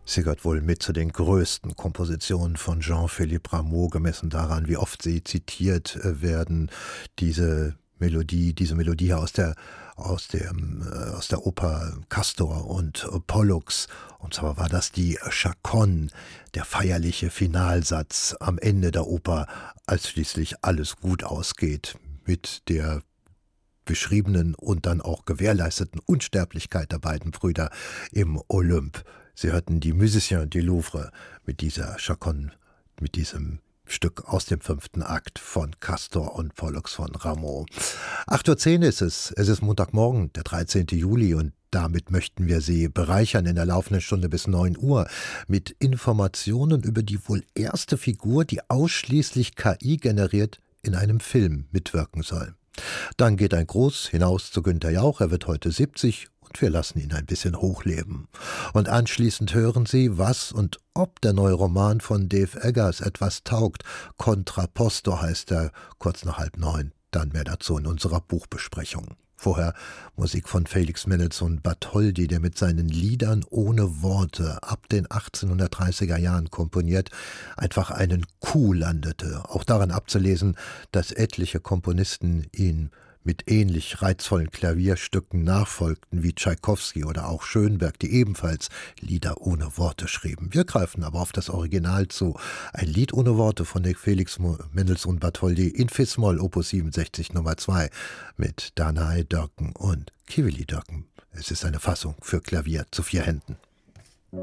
Sie gehört wohl mit zu den größten Kompositionen von Jean-Philippe Rameau, gemessen daran, wie oft sie zitiert werden. Diese Melodie aus der Oper Castor und Pollux. Und zwar war das die Chaconne, der feierliche Finalsatz am Ende der Oper, als schließlich alles gut ausgeht mit der beschriebenen und dann auch gewährleisteten Unsterblichkeit der beiden Brüder im Olymp. Sie hörten die Musiciens du Louvre mit dieser Chaconne, mit diesem Stück aus dem 5. Akt von Castor und Pollux von Rameau. 8:10 Uhr ist es. Es ist Montagmorgen, der 13. Juli, und damit möchten wir Sie bereichern in der laufenden Stunde bis 9 Uhr mit Informationen über die wohl erste Figur, die ausschließlich KI generiert in einem Film mitwirken soll. Dann geht ein Gruß hinaus zu Günther Jauch, er wird heute 70 und wir lassen ihn ein bisschen hochleben. Und anschließend hören Sie, was und ob der neue Roman von Dave Eggers etwas taugt. Contrapposto heißt er, kurz nach 8:30. Dann mehr dazu in unserer Buchbesprechung. Vorher Musik von Felix Mendelssohn Bartholdy, der mit seinen Liedern ohne Worte ab den 1830er Jahren komponiert, einfach einen Coup landete. Auch daran abzulesen, dass etliche Komponisten ihn mit ähnlich reizvollen Klavierstücken nachfolgten wie Tschaikowski oder auch Schönberg, die ebenfalls Lieder ohne Worte schrieben. Wir greifen aber auf das Original zu. Ein Lied ohne Worte von der Felix Mendelssohn Bartholdy in Fis-Moll, Opus 67 Nummer 2 mit Danae Dörken und Kivili Dörken. Es ist eine Fassung für Klavier zu 4 Händen.